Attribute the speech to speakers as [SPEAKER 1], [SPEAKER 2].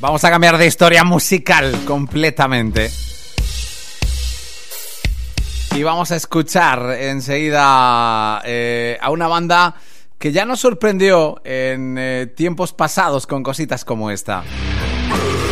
[SPEAKER 1] Vamos a cambiar de historia musical completamente. Y vamos a escuchar enseguida a una banda que ya nos sorprendió en tiempos pasados con cositas como esta.